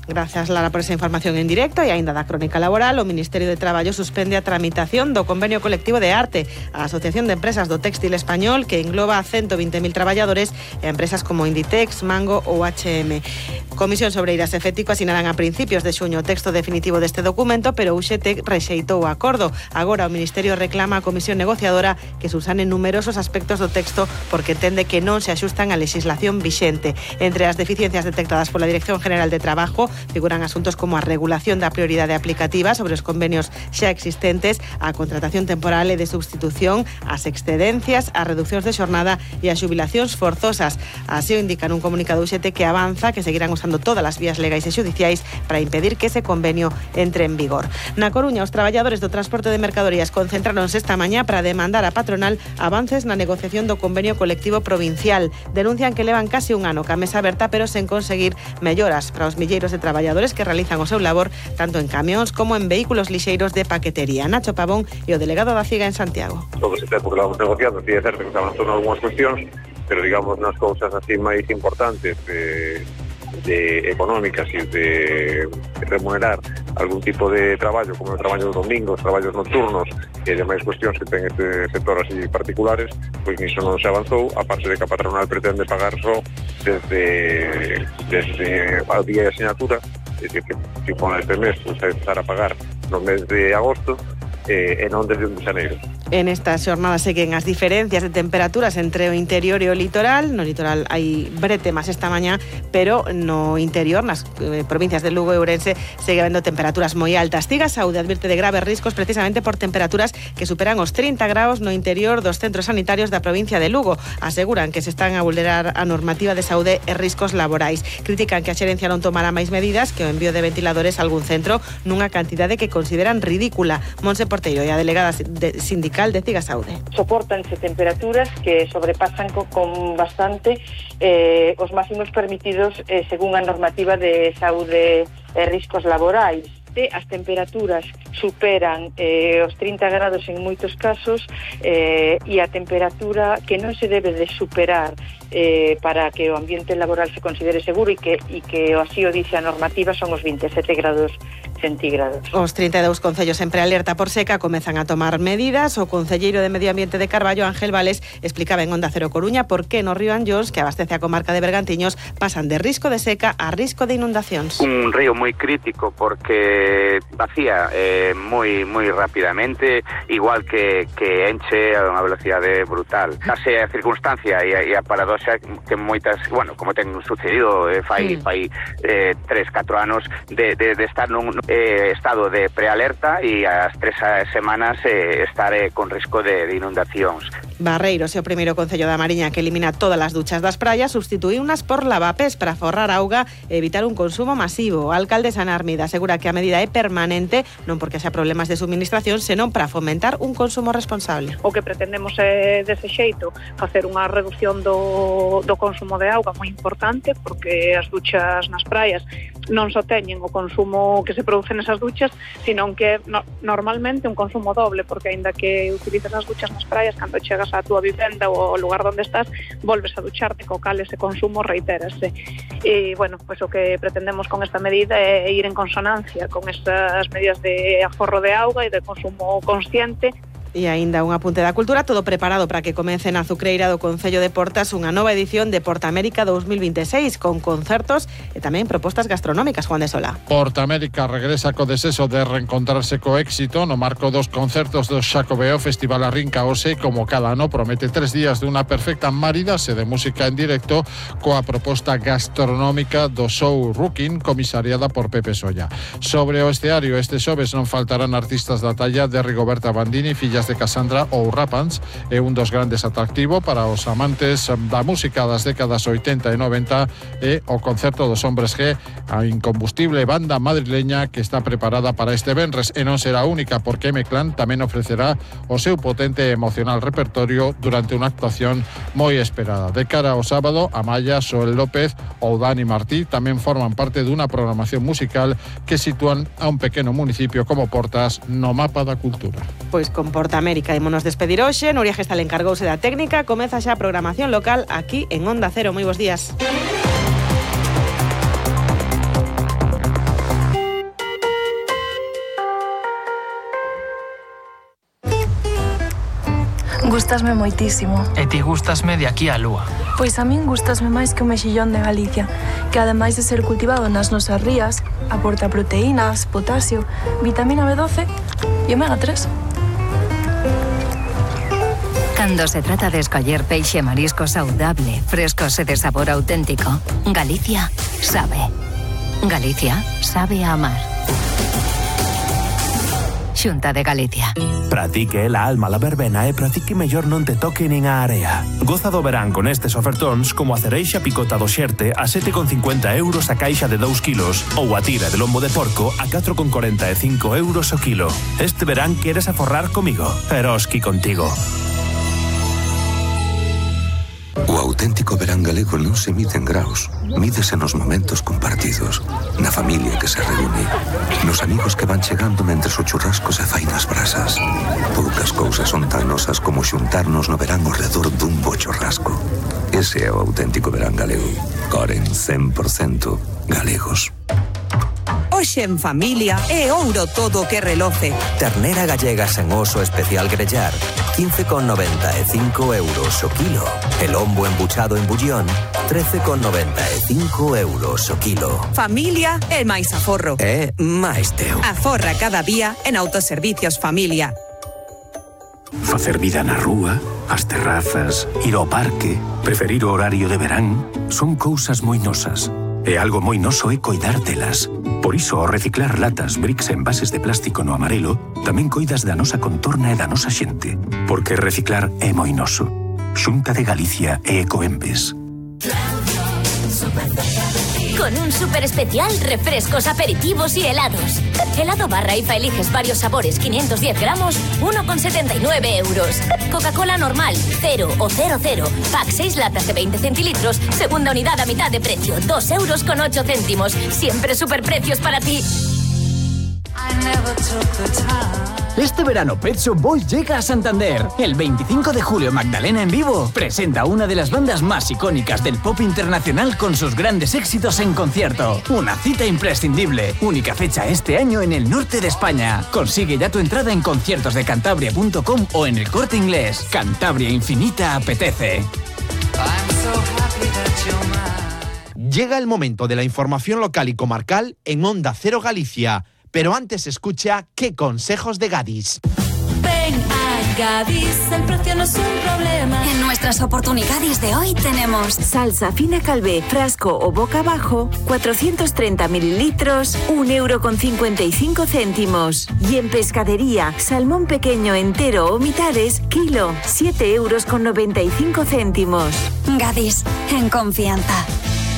Grazas, Lara, por esa información en directo. E aínda da crónica laboral, o Ministerio de Traballo suspende a tramitación do convenio colectivo de Arte, a Asociación de Empresas do Téxtil Español, que engloba a 120.000 traballadores e a empresas como Inditex, Mango ou H&M. Comisións Obreiras e FETICO asinaran a principios de xuño o texto definitivo deste documento, pero UGT rexeitou o acordo. Agora o Ministerio reclama a Comisión Negociadora que subsane numerosos aspectos do texto porque entende que non se axustan á legislación vixente. Entre as deficiencias detectadas pola Dirección General de Trabajo figuran asuntos como a regulación da prioridade aplicativa sobre os convenios xa existentes, a contratación temporal e de substitución, as excedencias, as reduccións de xornada e as xubilacións forzosas. Así o indican un comunicado UGT que avanza que seguirán usando todas as vías legais e xudiciais para impedir que ese convenio entre en vigor. Na Coruña, os traballadores do transporte de mercadorías concentráronse esta mañá para demandar á patronal avances na negociación do convenio colectivo provincial. Denuncian que levan casi un ano ca mesa aberta, pero sen conseguir melloras para os milleiros de traballadores que realizan o seu labor tanto en camións como en vehículos lixeiros de paquetería. Nacho Pavón e o delegado da CIGA en Santiago. Todo ese tempo que vamos negociando, sí é certo que se avanzou en algunhas cuestións, pero digamos nas cousas así máis importantes de económicas e de remunerar algún tipo de traballo, como o traballo do domingo, os traballos nocturnos e demais cuestións que ten este sector así particulares, pois niso non se avanzou, a parte de que a patronal pretende pagar só desde o día de asignatura, é dicir, que con este mes pois vai empezar a pagar no mes de agosto e non desde un de xaneiro. En estas xornadas seguen as diferencias de temperaturas entre o interior e o litoral. No litoral hai brete máis esta mañá, pero no interior, nas provincias de Lugo e Ourense, segue habendo temperaturas moi altas. CIGA Saúde advirte de graves riscos precisamente por temperaturas que superan os 30 graus no interior dos centros sanitarios da provincia de Lugo. Aseguran que se están a vulnerar a normativa de saúde e riscos laborais. Critican que a xerencia non tomará máis medidas que o envío de ventiladores a algún centro nunha cantidade que consideran ridícula. Monse Porteiro e a delegada sindical de CIGA Saúde. Soportanse temperaturas que sobrepasan con bastante os máximos permitidos según a normativa de saúde e riscos laborais. As temperaturas superan os 30 grados en moitos casos e a temperatura que non se debe de superar para que o ambiente laboral se considere seguro e que así o dice a normativa son os 27 grados centígrados. Os 32 concellos en prealerta por seca comezan a tomar medidas. O concelleiro de Medio Ambiente de Carballo, Ángel Vales, explicaba en Onda Cero Coruña por que no río Anllóns, que abastece a comarca de Bergantiños, pasan de risco de seca a risco de inundacións. Un río moi crítico porque vacía moi rapidamente, igual que enche a unha velocidade brutal. Case a circunstancia e a paradoxa que moitas, bueno, como ten sucedido fai 3-4 anos de estar nun estado de prealerta e as 3 semanas estar con risco de inundacións. Barreiros é o primeiro concello da Mariña que elimina todas as duchas das praias, substituíunas por lavapés para forrar auga e evitar un consumo masivo. O alcalde San Armida asegura que a medida é permanente, non porque xa problemas de suministración, senón para fomentar un consumo responsable. O que pretendemos é, dese xeito, facer unha reducción do consumo de auga moi importante, porque as duchas nas praias non só teñen o consumo que se produce nesas duchas, senón que normalmente un consumo doble, porque aínda que utilizas as duchas nas praias, cando chegas á túa vivenda ou ao lugar onde estás, volves a ducharte, co cal ese consumo reitérase. E, bueno, pois o que pretendemos con esta medida é ir en consonancia con estas medidas de aforro de auga e de consumo consciente. E aínda un apunte da cultura, todo preparado para que comece na Azucreira do Concello de Portas unha nova edición de Portamérica 2026 con concertos e tamén propostas gastronómicas. Juan de Sola. Portamérica regresa co deseso de reencontrarse co éxito no marco dos concertos do Xacobeo Festival Arrinca Ose, como cada ano promete 3 días de unha perfecta maridase de música en directo coa proposta gastronómica do show Rookin, comisariada por Pepe Solla. Sobre o esteario, este xoves non faltarán artistas da talla de Rigoberta Bandini, filla de Cassandra ou Rapans, é un dos grandes atractivos para os amantes da música das décadas 80 e 90 e o concerto dos Hombres G, a incombustible banda madrileña que está preparada para este venres, e non será única porque M-Clan tamén ofrecerá o seu potente e emocional repertorio durante unha actuación moi esperada. De cara ao sábado, Amaya, Soel López ou Dani Martí tamén forman parte dunha programación musical que sitúan a un pequeno municipio como Portas no mapa da cultura. Pois con Portamérica ímonos despedir hoxe. Nuria Gestal encargouse da técnica. Comeza xa a programación local aquí en Onda Cero. Moi bons días. gustasme moitísimo. E ti gustasme de aquí á lúa. Pois a min gustasme máis que o mexillón de Galicia, que ademais de ser cultivado nas nosas rías, aporta proteínas, potasio, vitamina B12 e omega 3. Cando se trata de escoller peixe e marisco saudable, frescos e de sabor auténtico, Galicia sabe. Galicia sabe a amar. Xunta de Galicia. Pratique la alma la verbena e pratique mellor non te toque nin a area. Goza do verán con estes ofertóns como a cereixa picota do Xerte a 7,50 euros a caixa de 2 kilos ou a tira de lombo de porco a 4,45 euros o kilo. Este verán queres aforrar comigo, Eroski contigo. O auténtico verán galego non se mide en graus, mídese nos momentos compartidos, na familia que se reúne, nos amigos que van chegando mentres o churrasco se fai nas brasas. Poucas cousas son tan nosas como xuntarnos no verán ao redor dun bo churrasco. Ese é o auténtico verán galego. Coren 100% galegos. Hoxe en familia é ouro todo o que reloce. Ternera gallega sen oso especial grellar, 15,95 euros o kilo. El lombo embuchado en bullón, 13,95 euros o kilo. Familia é máis aforro. É máis teu. Aforra cada día en Autoservicios Familia. Facer vida na rúa, as terrazas, ir ao parque, preferir o horario de verán, son cousas moi nosas. E algo moi noso é coidar delas. Por iso, ao reciclar latas, bricks e envases de plástico no amarelo, tamén coidas da nosa contorna e da nosa xente. Porque reciclar é moi noso. Xunta de Galicia e Ecoembes. Con un súper especial, refrescos, aperitivos y helados. Helado barra IFA eliges varios sabores, 510 gramos, 1,79 euros. Coca-Cola normal, 0 o 00. Pack 6 latas de 20 centilitros, segunda unidad a mitad de precio, 2 euros con 8 céntimos. Siempre superprecios para ti. Este verano Pet Shop Boys llega a Santander. El 25 de julio Magdalena en vivo presenta una de las bandas más icónicas del pop internacional con sus grandes éxitos en concierto. Una cita imprescindible. Única fecha este año en el norte de España. Consigue ya tu entrada en conciertosdecantabria.com o en el Corte Inglés. Cantabria Infinita apetece. Llega el momento de la información local y comarcal en Onda Cero Galicia. Pero antes escucha ¿Qué consejos de Gadis? Ven a Gadis, el precio no es un problema. En nuestras oportunidades de hoy tenemos salsa fina Calvé, frasco o boca abajo, 430 mililitros, 1,55 €. Y en pescadería, salmón pequeño entero o mitades, kilo, 7,95 €. Gadis, en confianza.